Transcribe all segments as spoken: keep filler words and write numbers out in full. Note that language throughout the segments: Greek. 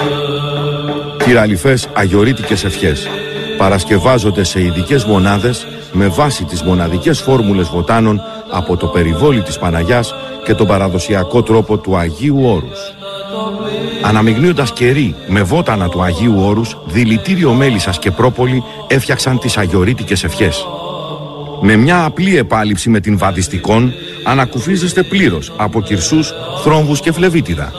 Κυραλιφές αγιορείτικες ευχές παρασκευάζονται σε ειδικές μονάδες με βάση τις μοναδικές φόρμουλες βοτάνων από το περιβόλι της Παναγιάς και τον παραδοσιακό τρόπο του Αγίου Όρους. Αναμειγνύοντας κερί με βότανα του Αγίου Όρους, δηλητήριο μέλισσας και πρόπολη έφτιαξαν τις αγιορείτικες ευχές. Με μια απλή επάλυψη με την βαδιστικόν ανακουφίζεστε πλήρως από κυρσούς, θρόμβους και φλεβίτιδα.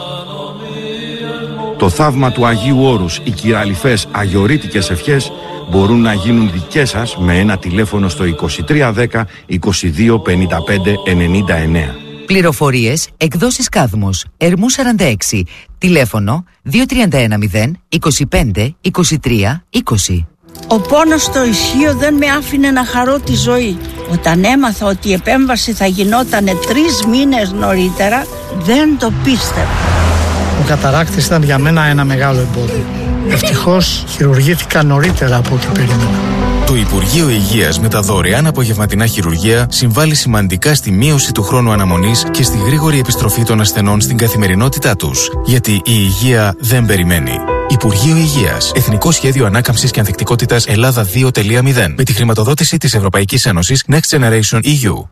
Το θαύμα του Αγίου Όρους, οι κυραλιφές αγιορείτικες ευχές μπορούν να γίνουν δικές σας με ένα τηλέφωνο στο είκοσι τρία δέκα είκοσι δύο πενήντα πέντε ενενήντα εννέα. Πληροφορίες, εκδόσεις Κάδμος, Ερμού σαράντα έξι, τηλέφωνο δύο τρία ένα μηδέν είκοσι πέντε είκοσι τρία είκοσι. Ο πόνος στο ισχύο δεν με άφηνε να χαρώ τη ζωή. Όταν έμαθα ότι η επέμβαση θα γινόταν τρεις μήνες νωρίτερα, δεν το πίστευα. Ο καταράκτης ήταν για μένα ένα μεγάλο εμπόδιο. Ευτυχώς χειρουργήθηκα νωρίτερα από ό,τι περίμενα. Το Υπουργείο Υγείας με τα δωρεάν απογευματινά χειρουργεία συμβάλλει σημαντικά στη μείωση του χρόνου αναμονής και στη γρήγορη επιστροφή των ασθενών στην καθημερινότητά τους. Γιατί η υγεία δεν περιμένει. Υπουργείο Υγείας. Εθνικό Σχέδιο Ανάκαμψης και Ανθεκτικότητας Ελλάδα δύο τελεία μηδέν. Με τη χρηματοδότηση της Ευρωπαϊκής Ένωσης Next Generation ι γιου.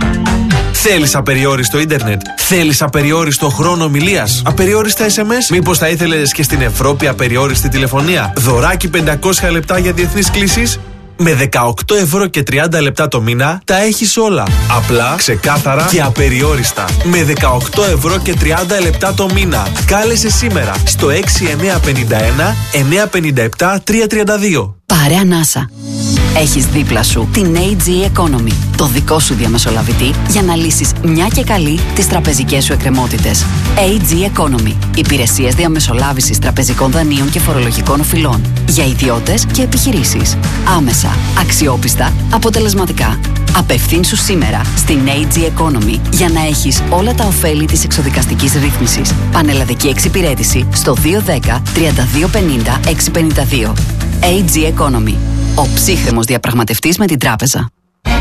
Θέλεις απεριόριστο ίντερνετ? Θέλεις απεριόριστο χρόνο ομιλίας? Απεριόριστα ες εμ ες? Μήπως θα ήθελες και στην Ευρώπη απεριόριστη τηλεφωνία? Δωράκι πεντακόσια λεπτά για διεθνείς κλήσεις? Με δεκαοκτώ ευρώ και τριάντα λεπτά το μήνα τα έχεις όλα. Απλά, ξεκάθαρα και απεριόριστα. Με δεκαοκτώ ευρώ και τριάντα λεπτά το μήνα. Κάλεσε σήμερα στο έξι εννιά πέντε ένα εννιά πέντε επτά τρία τρία δύο. Πάρε ανάσα. Έχεις δίπλα σου την έι τζι Economy, το δικό σου διαμεσολαβητή για να λύσεις μια και καλή τις τραπεζικές σου εκκρεμότητες. έι τζι Economy. Υπηρεσίες διαμεσολάβησης τραπεζικών δανείων και φορολογικών οφειλών. Για ιδιώτες και επιχειρήσεις. Άμεσα, αξιόπιστα, αποτελεσματικά. Απευθύνσου σήμερα στην έι τζι Economy για να έχεις όλα τα ωφέλη της εξοδικαστικής ρύθμισης. Πανελλαδική εξυπηρέτηση στο δύο ένα μηδέν τρία δύο πενήντα έξι πενήντα δύο. έι τζι Economy. Ο ψύχρεμος διαπραγματευτής με την τράπεζα.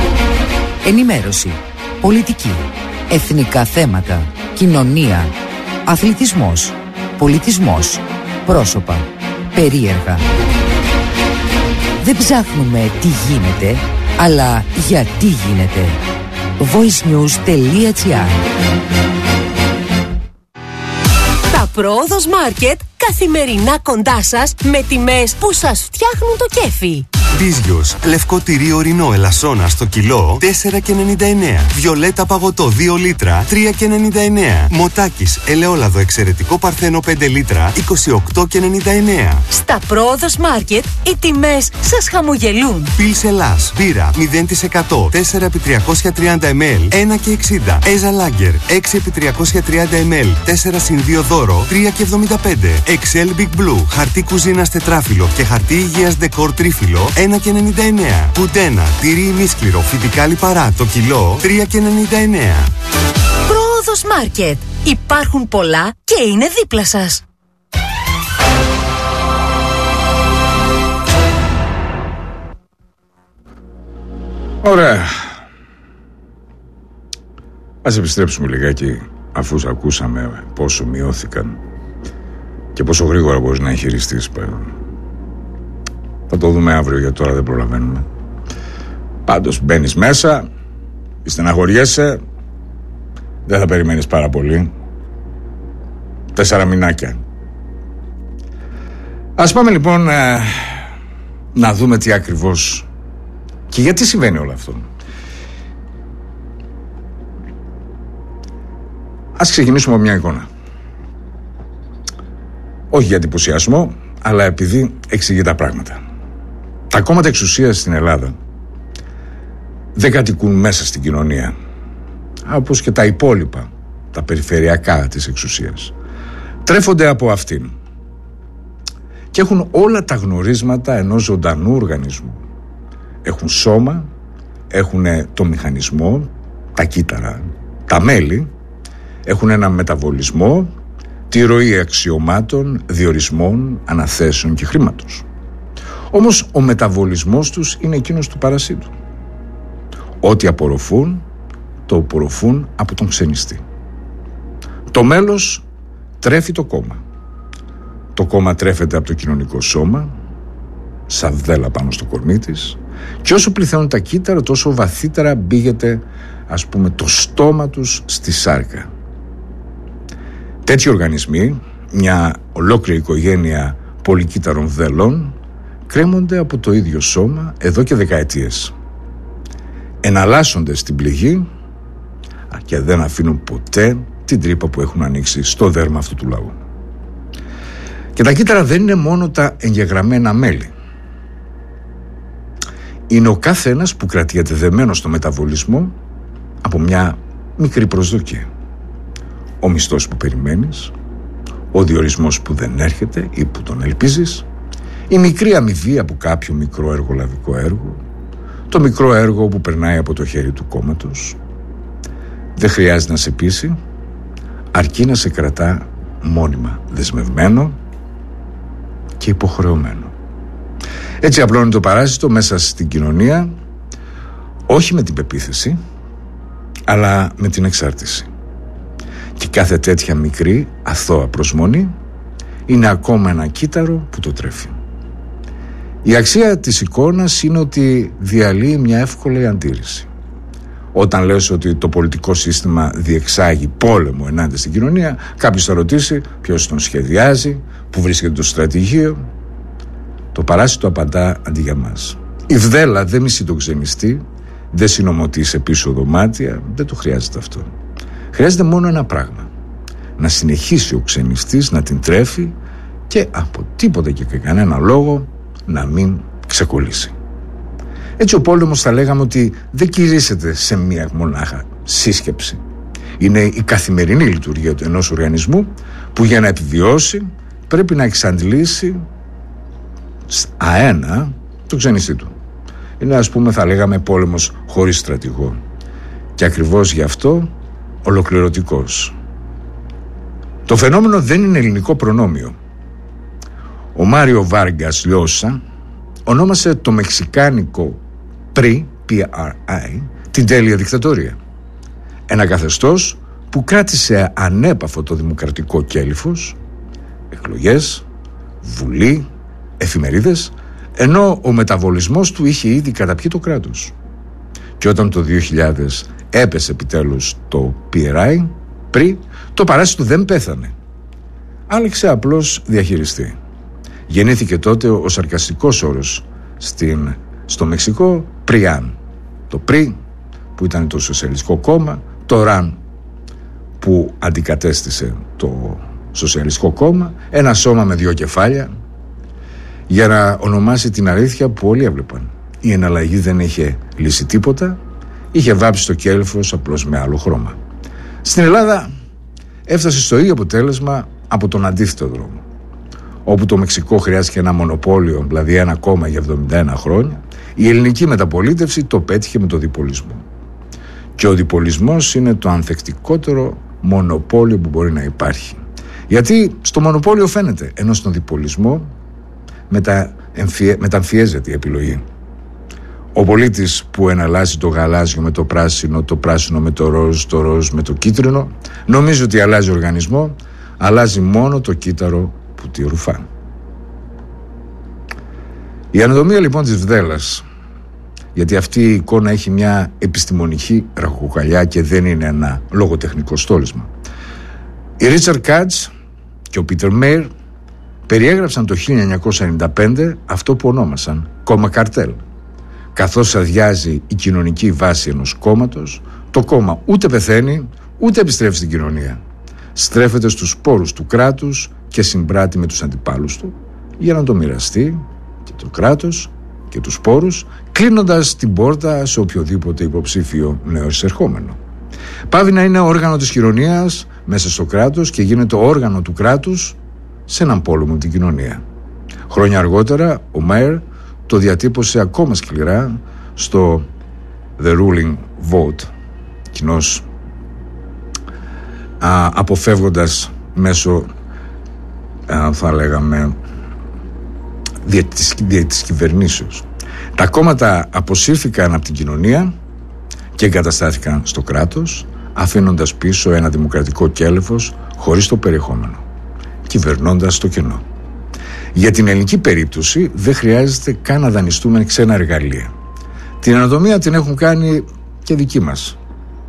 Ενημέρωση, πολιτική, εθνικά θέματα, κοινωνία, αθλητισμός, πολιτισμός, πρόσωπα, περίεργα. Δεν ψάχνουμε τι γίνεται, αλλά γιατί γίνεται. voicenews τελεία gr. Τα Πρόοδος Μάρκετ καθημερινά κοντά σας με τιμές που σας φτιάχνουν το κέφι. Μπίζιος, λευκό τυρί ορεινό ελασσόνα στο κιλό τέσσερα και ενενήντα εννέα. Βιολέτα παγωτό δύο λίτρα τρία και ενενήντα εννέα. Μοτάκης ελαιόλαδο εξαιρετικό παρθένο πέντε λίτρα είκοσι οκτώ και ενενήντα εννέα. Στα Πρόοδος Μάρκετ οι τιμές σας χαμογελούν. Πιλς Ελλάς, μπύρα μηδέν τοις εκατό τέσσερα επί τριακόσια τριάντα μιλιλίτρα ένα και εξήντα. Έζα Λάγκερ έξι επί τριακόσια τριάντα μιλιλίτρα τέσσερα συν δύο δώρο τρία και εβδομήντα πέντε. Εξέλ Big Blue, χαρτί κουζίνας τετράφυλλο και χαρτί υγείας ντεκόρ τρίφυλλο ένα και ενενήντα εννέα. Πουντένα, τυρί ημίσκληρο, φυτικά λιπαρά το κιλό τρία και ενενήντα εννέα. Πρόοδος Μάρκετ. Υπάρχουν πολλά και είναι δίπλα σας. Ωραία. Ας επιστρέψουμε λιγάκι, αφού ακούσαμε πόσο μειώθηκαν και πόσο γρήγορα μπορείς να εγχειριστείς. Θα το δούμε αύριο, γιατί τώρα δεν προλαβαίνουμε. Πάντως μπαίνεις μέσα, στεναχωριέσαι, δεν θα περιμένεις πάρα πολύ. Τέσσερα μηνάκια. Ας πάμε λοιπόν ε, να δούμε τι ακριβώς και γιατί συμβαίνει όλο αυτό. Ας ξεκινήσουμε από μια εικόνα. Όχι για εντυπωσιασμό, αλλά επειδή εξηγεί τα πράγματα. Τα κόμματα εξουσίας στην Ελλάδα δεν κατοικούν μέσα στην κοινωνία, όπως και τα υπόλοιπα, τα περιφερειακά της εξουσίας. Τρέφονται από αυτήν και έχουν όλα τα γνωρίσματα ενός ζωντανού οργανισμού. Έχουν σώμα, έχουν το μηχανισμό, τα κύτταρα, τα μέλη, έχουν ένα μεταβολισμό, τη ροή αξιωμάτων, διορισμών, αναθέσεων και χρήματος. Όμως ο μεταβολισμός τους είναι εκείνος του παρασίτου. Ό,τι απορροφούν, το απορροφούν από τον ξενιστή. Το μέλος τρέφει το κόμμα. το κόμμα τρέφεται από το κοινωνικό σώμα, σαν βδέλα πάνω στο κορμί της, και όσο πληθαίνουν τα κύτταρα, τόσο βαθύτερα μπήγεται, ας πούμε, το στόμα τους στη σάρκα. Τέτοιοι οργανισμοί, μια ολόκληρη οικογένεια πολυκύτταρων βδελών, κρέμονται από το ίδιο σώμα εδώ και δεκαετίες. Εναλλάσσονται στην πληγή και δεν αφήνουν ποτέ την τρύπα που έχουν ανοίξει στο δέρμα αυτού του λαού. Και τα κύτταρα δεν είναι μόνο τα εγγεγραμμένα μέλη. Είναι ο κάθε ένας που κρατιέται δεμένος στο μεταβολισμό από μια μικρή προσδοκία. Ο μισθός που περιμένεις, ο διορισμός που δεν έρχεται ή που τον ελπίζεις, η μικρή αμοιβή από κάποιο μικρό εργολαβικό έργο, το μικρό έργο που περνάει από το χέρι του κόμματος. Δεν χρειάζεται να σε πείσει, αρκεί να σε κρατά μόνιμα δεσμευμένο και υποχρεωμένο. Έτσι απλώνει το παράσιτο μέσα στην κοινωνία, όχι με την πεποίθηση, αλλά με την εξάρτηση. Και κάθε τέτοια μικρή αθώα προσμονή είναι ακόμα ένα κύτταρο που το τρέφει. Η αξία της εικόνας είναι ότι διαλύει μια εύκολη αντίρρηση. Όταν λες ότι το πολιτικό σύστημα διεξάγει πόλεμο ενάντια στην κοινωνία, κάποιος θα ρωτήσει ποιος τον σχεδιάζει, που βρίσκεται το στρατηγείο. Το παράσιτο απαντά αντί για μας. Η βδέλα δεν μισεί τον ξενιστή, δεν συνομωτεί σε πίσω δωμάτια, δεν το χρειάζεται αυτό. Χρειάζεται μόνο ένα πράγμα: να συνεχίσει ο ξενιστής να την τρέφει και από τίποτα και κανένα λόγο να μην ξεκολλήσει. Έτσι ο πόλεμος θα λέγαμε ότι δεν κηρύσσεται σε μία μονάχα σύσκεψη. Είναι η καθημερινή λειτουργία του ενός οργανισμού που για να επιβιώσει πρέπει να εξαντλήσει αένα το ξενιστή του. Είναι, ας πούμε, θα λέγαμε πόλεμος χωρίς στρατηγό. Και ακριβώς γι' αυτό ολοκληρωτικός. Το φαινόμενο δεν είναι ελληνικό προνόμιο. Ο Μάριο Βάργκας Λιώσα ονόμασε το μεξικάνικο πρι, πι αρ άι, την τέλεια δικτατορία. Ένα καθεστώς που κράτησε ανέπαφο το δημοκρατικό κέλυφος, εκλογές, βουλή, εφημερίδες, ενώ ο μεταβολισμός του είχε ήδη καταπιεί το κράτος. Και όταν το δύο χιλιάδες έπεσε επιτέλους το πι αρ άι, πρι, το παράσιτο δεν πέθανε. Άλεξε απλώς διαχειριστή. Γεννήθηκε τότε ο σαρκαστικός όρος στην, στο Μεξικό πριάν. Το πρι που ήταν το Σοσιαλιστικό Κόμμα, το ραν που αντικατέστησε το Σοσιαλιστικό Κόμμα, ένα σώμα με δύο κεφάλια, για να ονομάσει την αλήθεια που όλοι έβλεπαν. Η εναλλαγή δεν είχε λύσει τίποτα, είχε βάψει το κέλυφος απλώς με άλλο χρώμα. Στην Ελλάδα έφτασε στο ίδιο αποτέλεσμα από τον αντίθετο δρόμο. Όπου το Μεξικό χρειάστηκε ένα μονοπόλιο, δηλαδή ένα κόμμα για εβδομήντα ένα χρόνια, η ελληνική μεταπολίτευση το πέτυχε με το διπολισμό. Και ο διπολισμός είναι το ανθεκτικότερο μονοπόλιο που μπορεί να υπάρχει. Γιατί στο μονοπόλιο φαίνεται, ενώ στον διπολισμό μετα... εμφυε... μεταμφιέζεται η επιλογή. Ο πολίτης που εναλλάσσει το γαλάζιο με το πράσινο, το πράσινο με το ροζ, το ροζ με το κίτρινο, νομίζει ότι αλλάζει οργανισμό, αλλάζει μόνο το κύτταρο που τη ρουφά. Η αναδομία λοιπόν της βδέλας, γιατί αυτή η εικόνα έχει μια επιστημονική ραχοκοκαλιά και δεν είναι ένα λογοτεχνικό στόλισμα. Οι Ρίτσαρντ Κάτς και ο Πίτερ Μέιρ περιέγραψαν το χίλια εννιακόσια ενενήντα πέντε αυτό που ονόμασαν κόμμα καρτέλ. Καθώς αδειάζει η κοινωνική βάση ενός κόμματος, το κόμμα ούτε πεθαίνει ούτε επιστρέφει στην κοινωνία. Στρέφεται στους πόρους του κράτους και συμπράττει με τους αντιπάλους του για να το μοιραστεί και το κράτος και τους πόρους, κλείνοντας την πόρτα σε οποιοδήποτε υποψήφιο νέο εισερχόμενο. Πάβει να είναι όργανο της κοινωνίας μέσα στο κράτος και γίνεται όργανο του κράτους σε έναν πόλεμο την κοινωνία. Χρόνια αργότερα ο Μέιρ το διατύπωσε ακόμα σκληρά στο The Ruling Vote, κοινώς α, αποφεύγοντας μέσω α, θα λέγαμε δια της, δια της κυβερνήσεως. Τα κόμματα αποσύρθηκαν από την κοινωνία και εγκαταστάθηκαν στο κράτος, αφήνοντας πίσω ένα δημοκρατικό κέλυφος χωρίς το περιεχόμενο, κυβερνώντας το κενό. Για την ελληνική περίπτωση δεν χρειάζεται καν να δανειστούμε ξένα εργαλεία. Την ανατομία την έχουν κάνει και δικοί μας.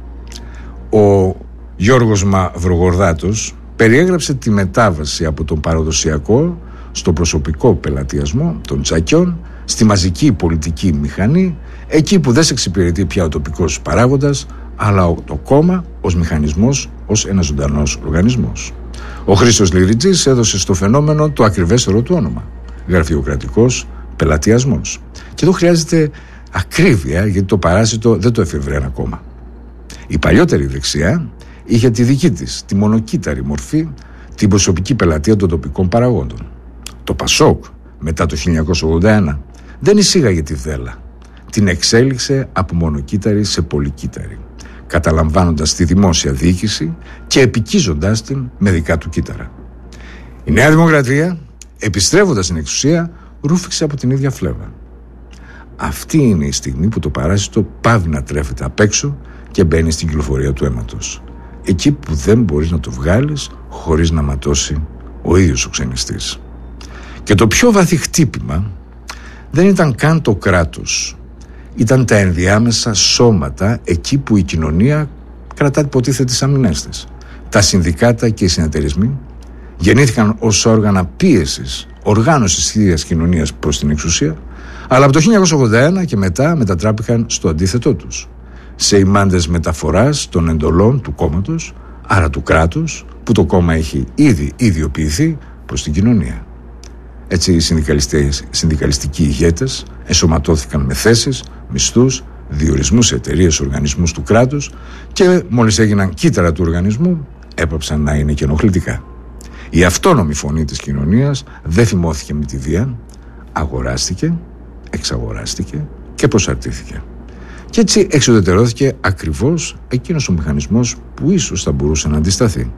Ο Γιώργος Μαυρογορδάτος περιέγραψε τη μετάβαση από τον παραδοσιακό στο προσωπικό πελατειασμό των τσακιών, στη μαζική πολιτική μηχανή, εκεί που δεν σε εξυπηρετεί πια ο τοπικός παράγοντας, αλλά το κόμμα ως μηχανισμός, ως ένας ζωντανός οργανισμός. Ο Χρήστος Λυριτζής έδωσε στο φαινόμενο το ακριβέστερο του όνομα: γραφειοκρατικός πελατειασμός. Και εδώ χρειάζεται ακρίβεια, γιατί το παράσιτο δεν το εφευρέαν ακόμα. Η παλιότερη δεξιά είχε τη δική της, τη μονοκύτταρη μορφή, την προσωπική πελατεία των τοπικών παραγόντων. Το Πασόκ, μετά το χίλια εννιακόσια ογδόντα ένα, δεν εισήγαγε τη δέλα. Την εξέλιξε από μονοκύτταρη σε πολυκύτταρη, καταλαμβάνοντας τη δημόσια διοίκηση και επικίζοντας την με δικά του κύτταρα. Η Νέα Δημοκρατία, επιστρέφοντας στην εξουσία, ρούφηξε από την ίδια φλέβα. Αυτή είναι η στιγμή που το παράσιτο πάβει να τρέφεται απ' έξω και μπαίνει στην κυκλοφορία του αίματος. Εκεί που δεν μπορείς να το βγάλεις χωρίς να ματώσει ο ίδιος ο ξενιστής. Και το πιο βαθύ χτύπημα δεν ήταν καν το κράτος. Ήταν τα ενδιάμεσα σώματα, εκεί που η κοινωνία κρατά υποτίθεται τις αμυνές της. Τα συνδικάτα και οι συνεταιρισμοί γεννήθηκαν ως όργανα πίεσης, οργάνωσης της ίδιας κοινωνίας προς την εξουσία, αλλά από το χίλια εννιακόσια ογδόντα ένα και μετά μετατράπηκαν στο αντίθετό τους, σε ημάντες μεταφοράς των εντολών του κόμματος, άρα του κράτους, που το κόμμα έχει ήδη ιδιοποιηθεί προς την κοινωνία. Έτσι οι συνδικαλιστικοί ηγέτες ενσωματώθηκαν με θέσεις, μισθούς, διορισμούς σε εταιρείες, οργανισμούς του κράτους και μόλις έγιναν κύτταρα του οργανισμού έπαψαν να είναι και ενοχλητικά. Η αυτόνομη φωνή της κοινωνίας δεν θυμώθηκε με τη βία, αγοράστηκε, εξαγοράστηκε και προσαρτήθηκε. Και έτσι εξουδετερώθηκε ακριβώς εκείνος ο μηχανισμός που ίσως θα μπορούσε να αντισταθεί.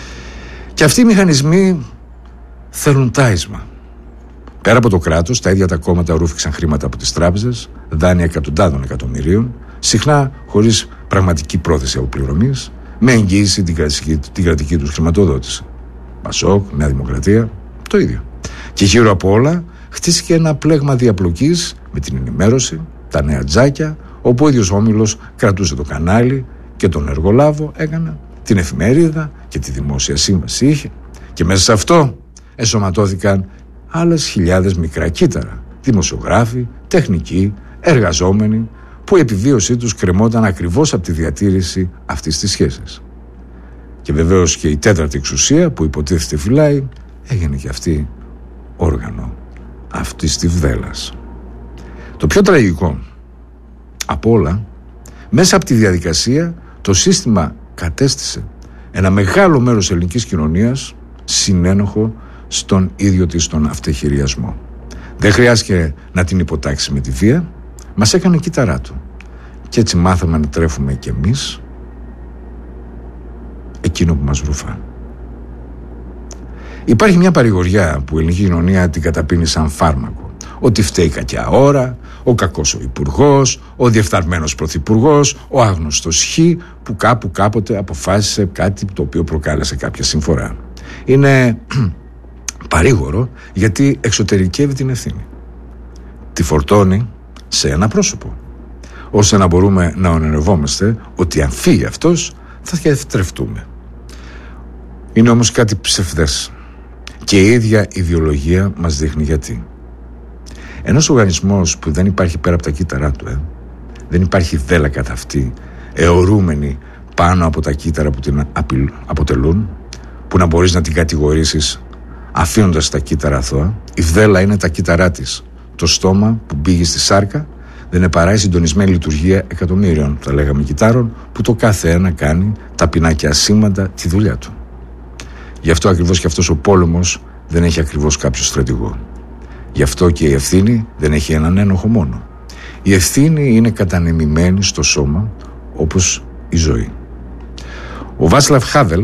Και αυτοί οι μηχανισμοί θέλουν τάισμα. Πέρα από το κράτος, τα ίδια τα κόμματα ρούφηξαν χρήματα από τις τράπεζες, δάνεια εκατοντάδων εκατομμυρίων, συχνά χωρίς πραγματική πρόθεση αποπληρωμής, με εγγύηση την κρατική, την κρατική τους χρηματοδότηση. Πασόκ, Νέα Δημοκρατία, το ίδιο. Και γύρω από όλα χτίστηκε ένα πλέγμα διαπλοκής με την ενημέρωση, τα νέα τζάκια, όπου ο ίδιος όμιλος κρατούσε το κανάλι και τον εργολάβο έκανε, την εφημερίδα και τη δημόσια σύμβαση είχε. Και μέσα σε αυτό ενσωματώθηκαν άλλες χιλιάδες μικρά κύτταρα, δημοσιογράφοι, τεχνικοί, εργαζόμενοι, που η επιβίωσή τους κρεμόταν ακριβώς από τη διατήρηση αυτής της σχέσης. Και βεβαίως και η τέταρτη εξουσία που υποτίθεται φυλάει έγινε και αυτή όργανο αυτής της βδέλας. Το πιο τραγικό απ' όλα, μέσα από τη διαδικασία το σύστημα κατέστησε ένα μεγάλο μέρος της ελληνικής κοινωνίας συνένοχο στον ίδιο της τον αυτεχειριασμό. Δεν χρειάστηκε να την υποτάξει με τη βία, μας έκανε κύτταρά του. Και έτσι μάθαμε να τρέφουμε κι εμείς εκείνο που μας ρούφα. Υπάρχει μια παρηγοριά που η ελληνική κοινωνία την καταπίνει σαν φάρμακο. Ότι φταίει η κακιά ώρα, ο κακός ο υπουργός, ο διεφθαρμένος πρωθυπουργός, ο άγνωστος Χ που κάπου κάποτε αποφάσισε κάτι το οποίο προκάλεσε κάποια συμφορά. Είναι παρήγορο γιατί εξωτερικεύει την ευθύνη. Τη φορτώνει σε ένα πρόσωπο, ώστε να μπορούμε να ονειρευόμαστε ότι αν φύγει αυτός θα διατρεφτούμε. Είναι όμως κάτι ψευδές και η ίδια ιδεολογία μας δείχνει γιατί. Ένας οργανισμός που δεν υπάρχει πέρα από τα κύτταρά του, ε, δεν υπάρχει δέλα κατά αυτή, αιωρούμενη πάνω από τα κύτταρα που την αποτελούν, που να μπορείς να την κατηγορήσεις αφήνοντας τα κύτταρα αθώα. Η δέλα είναι τα κύτταρά της. Το στόμα που μπήγει στη σάρκα δεν είναι παρά η συντονισμένη λειτουργία εκατομμύριων, θα λέγαμε, κυττάρων, που το κάθε ένα κάνει ταπεινά και ασήμαντα τη δουλειά του. Γι' αυτό ακριβώς και αυτός ο πόλεμος δεν έχει ακριβώς κάποιο στρατηγό. Γι' αυτό και η ευθύνη δεν έχει έναν ένοχο μόνο. Η ευθύνη είναι κατανεμημένη στο σώμα όπως η ζωή. Ο Βάτσλαβ Χάβελ,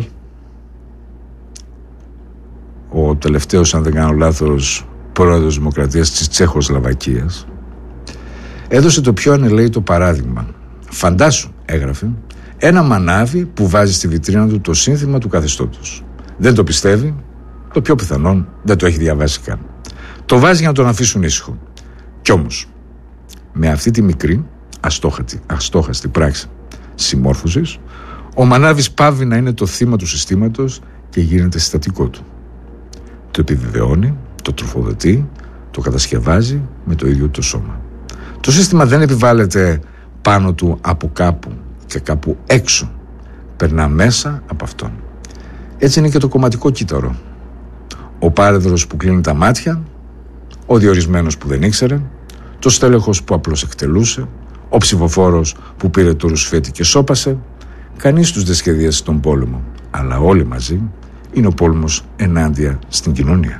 ο τελευταίος, αν δεν κάνω λάθος, πρόεδρος Δημοκρατίας της Τσεχοσλοβακίας, έδωσε το πιο ανελαίητο παράδειγμα. Φαντάσου, έγραφε, ένα μανάβι που βάζει στη βιτρίνα του το σύνθημα του καθεστώτος. Δεν το πιστεύει, το πιο πιθανόν δεν το έχει διαβάσει καν. Το βάζει για να τον αφήσουν ήσυχο. Κι όμως, με αυτή τη μικρή αστόχαστη, αστόχαστη πράξη συμμόρφωσης, ο Μανάβης πάβει να είναι το θύμα του συστήματος και γίνεται συστατικό του. Το επιβεβαιώνει, το τροφοδοτεί, το κατασκευάζει με το ίδιο το σώμα. Το σύστημα δεν επιβάλλεται πάνω του από κάπου και κάπου έξω. Περνά μέσα από αυτόν. Έτσι είναι και το κομματικό κύτταρο. Ο πάρεδρος που κλείνει τα μάτια, ο διορισμένος που δεν ήξερε, το στέλεχος που απλώς εκτελούσε, ο ψηφοφόρος που πήρε το ρουσφέτη και σώπασε. Κανείς τους δεν σχεδίασε τον πόλεμο, αλλά όλοι μαζί είναι ο πόλεμος ενάντια στην κοινωνία.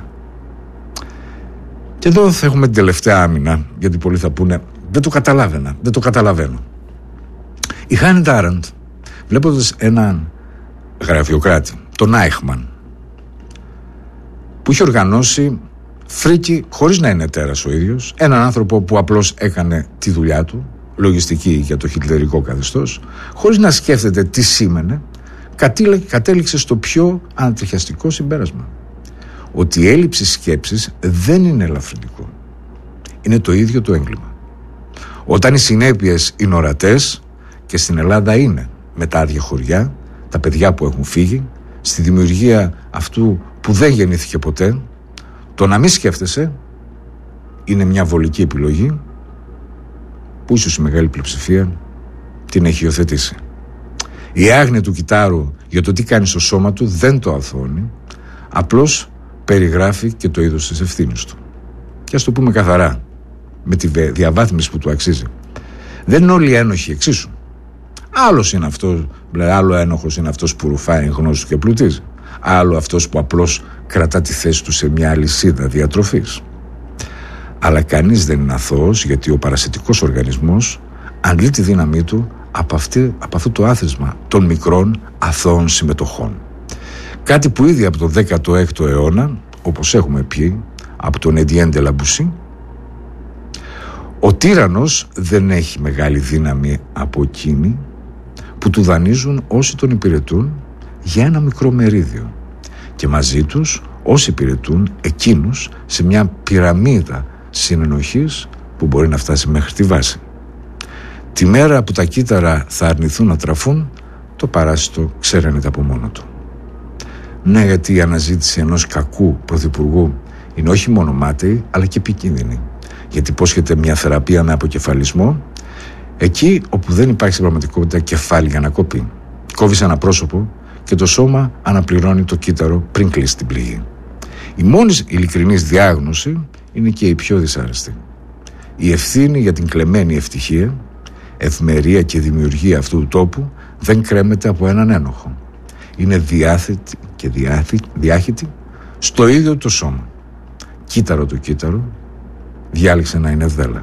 Και εδώ θα έχουμε την τελευταία άμυνα, γιατί πολλοί θα πούνε δεν το καταλάβαινα, δεν το καταλαβαίνω. Η Χάνιντ Άρεντ, βλέποντας έναν γραφειοκράτη, τον Άιχμαν, που είχε οργανώσει φρίκι χωρίς να είναι τέρας ο ίδιος, έναν άνθρωπο που απλώς έκανε τη δουλειά του, λογιστική για το χιτλερικό καθεστώς, χωρίς να σκέφτεται τι σήμαινε, κατέληξε στο πιο ανατριχιαστικό συμπέρασμα. Ότι η έλλειψη σκέψης δεν είναι ελαφρυντικό. Είναι το ίδιο το έγκλημα. Όταν οι συνέπειες είναι ορατές, και στην Ελλάδα είναι, με τα άδεια χωριά, τα παιδιά που έχουν φύγει, στη δημιουργία αυτού που δεν γεννήθηκε ποτέ, το να μην σκέφτεσαι είναι μια βολική επιλογή που ίσως η μεγάλη πλειοψηφία την έχει υιοθετήσει. Η άγνοια του κυτάρου για το τι κάνει στο σώμα του δεν το αθώνει, απλώς περιγράφει και το είδος της ευθύνης του. Και ας το πούμε καθαρά, με τη διαβάθμιση που του αξίζει. Δεν είναι όλοι οι ένοχοι εξίσου. Άλλος είναι αυτός, άλλο ένοχος είναι αυτός που ρουφάει γνώση του και πλουτίζει. Άλλο αυτός που απλώς κρατά τη θέση του σε μια αλυσίδα διατροφής. Αλλά κανείς δεν είναι αθώος, γιατί ο παρασιτικός οργανισμός αντλεί τη δύναμή του από, αυτή, από αυτό το άθροισμα των μικρών αθώων συμμετοχών. Κάτι που ήδη από το δέκατο έκτο αιώνα, όπως έχουμε πει, από τον Εντιέν ντε Λαμπουσί, ο τύραννος δεν έχει μεγάλη δύναμη από εκείνη που του δανείζουν όσοι τον υπηρετούν για ένα μικρό μερίδιο, και μαζί τους όσοι υπηρετούν εκείνους σε μια πυραμίδα συνενοχής που μπορεί να φτάσει μέχρι τη βάση. Τη μέρα που τα κύτταρα θα αρνηθούν να τραφούν, το παράσιτο ξέρενεται από μόνο του. Ναι, γιατί η αναζήτηση ενός κακού πρωθυπουργού είναι όχι μόνο μάταιη, αλλά και επικίνδυνη. Γιατί υπόσχεται μια θεραπεία με αποκεφαλισμό εκεί όπου δεν υπάρχει στην πραγματικότητα κεφάλι για να κοπεί. Κόβει ένα πρόσωπο και το σώμα αναπληρώνει το κύτταρο πριν κλείσει την πληγή. Η μόνη ειλικρινής διάγνωση είναι και η πιο δυσάρεστη. Η ευθύνη για την κλεμμένη ευτυχία, ευημερία και δημιουργία αυτού του τόπου δεν κρέμεται από έναν ένοχο. Είναι διάθετη και διάχυτη στο ίδιο το σώμα. Κύτταρο το κύτταρο διάλεξε να είναι δέλα.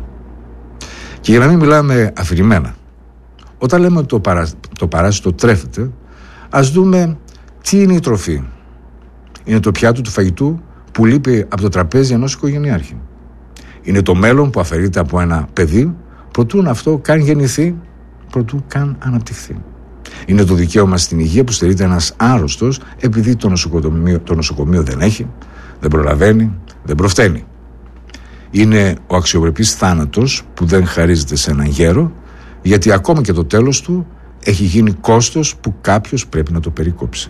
Και για να μην μιλάμε αφηρημένα, όταν λέμε ότι το, παρά, το παράσιτο τρέφεται, ας δούμε τι είναι η τροφή. Είναι το πιάτο του φαγητού που λείπει από το τραπέζι ενός οικογενειάρχη. Είναι το μέλλον που αφαιρείται από ένα παιδί προτού αυτό καν γεννηθεί, προτού καν αναπτυχθεί. Είναι το δικαίωμα στην υγεία που στερείται ένας άρρωστος επειδή το νοσοκομείο, το νοσοκομείο δεν έχει, δεν προλαβαίνει, δεν προφταίνει. Είναι ο αξιοπρεπής θάνατος που δεν χαρίζεται σε έναν γέρο, γιατί ακόμα και το τέλος του έχει γίνει κόστος που κάποιος πρέπει να το περικόψει.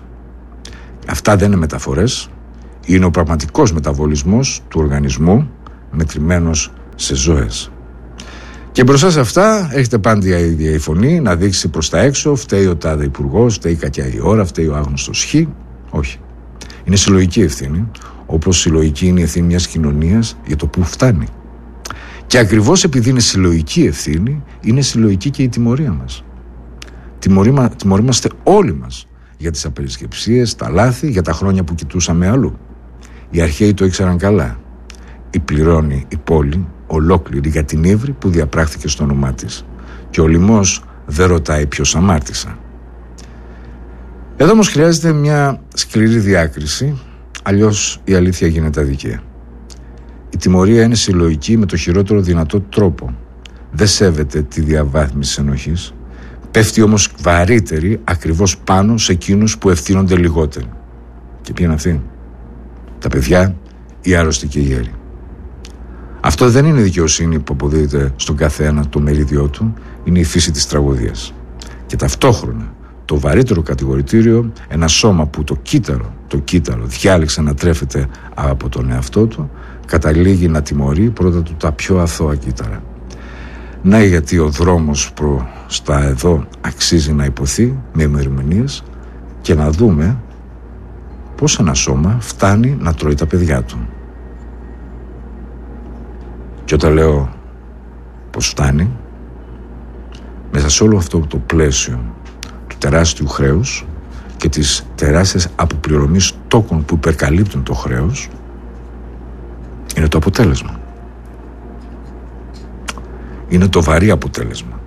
Αυτά δεν είναι μεταφορές, είναι ο πραγματικός μεταβολισμός του οργανισμού μετρημένος σε ζωές. Και μπροστά σε αυτά έχετε πάντα η ίδια η φωνή να δείξει προς τα έξω, φταίει ο τάδε υπουργός, φταίει η κακιά η ώρα, φταίει ο άγνωστος χ. Όχι. Είναι συλλογική ευθύνη, όπως συλλογική είναι η ευθύνη μιας κοινωνίας για το που φτάνει. Και ακριβώς επειδή είναι συλλογική ευθύνη, είναι συλλογική και η τιμωρία μας. Τιμωρούμαστε όλοι μας για τις απερισκεψίες, τα λάθη, για τα χρόνια που κοιτούσαμε αλλού. Οι αρχαίοι το ήξεραν καλά. Η πληρώνει η πόλη ολόκληρη για την ύβρη που διαπράχθηκε στο όνομά της. Και ο λοιμός δεν ρωτάει ποιος αμάρτησα. Εδώ όμως χρειάζεται μια σκληρή διάκριση, αλλιώς η αλήθεια γίνεται αδικία. Η τιμωρία είναι συλλογική με το χειρότερο δυνατό τρόπο. Δεν σέβεται τη διαβάθμιση ενοχής, πέφτει όμως βαρύτερη ακριβώς πάνω σε εκείνους που ευθύνονται λιγότερο. Και ποιοι είναι αυτοί? Τα παιδιά, οι άρρωστοι και οι γέροι. Αυτό δεν είναι δικαιοσύνη που αποδίδεται στον καθένα το μερίδιό του, είναι η φύση της τραγωδίας. Και ταυτόχρονα το βαρύτερο κατηγορητήριο, ένα σώμα που το κύτταρο, το κύτταρο διάλεξε να τρέφεται από τον εαυτό του, καταλήγει να τιμωρεί πρώτα του τα πιο αθώα κύτταρα. Να γιατί ο δρόμος προς τα εδώ αξίζει να υποθεί με ημερομηνίες και να δούμε πώς ένα σώμα φτάνει να τρώει τα παιδιά του. Και όταν λέω πως φτάνει, μέσα σε όλο αυτό το πλαίσιο του τεράστιου χρέους και της τεράστιας αποπληρωμής τόκων που υπερκαλύπτουν το χρέος, είναι το αποτέλεσμα. Είναι το βαρύ αποτέλεσμα.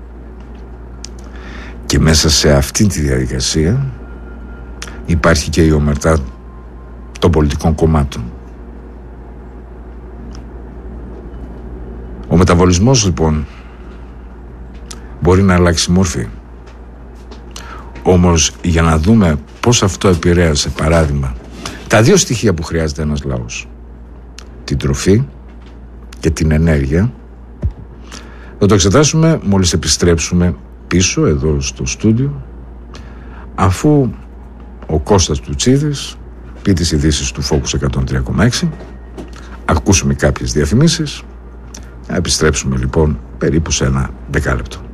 Και μέσα σε αυτή τη διαδικασία υπάρχει και η ομερτά των πολιτικών κομμάτων. Ο μεταβολισμός λοιπόν μπορεί να αλλάξει μόρφη. Όμως για να δούμε πώς αυτό επηρέασε, παράδειγμα, τα δύο στοιχεία που χρειάζεται ένας λαός, την τροφή και την ενέργεια, θα το εξετάσουμε μόλις επιστρέψουμε πίσω εδώ στο στούντιο, αφού ο Κώστας Τουτσίδης πει τις ειδήσεις του Focus εκατόν τρία κόμμα έξι, ακούσουμε κάποιες διαφημίσεις, να επιστρέψουμε λοιπόν περίπου σε ένα δεκάλεπτο.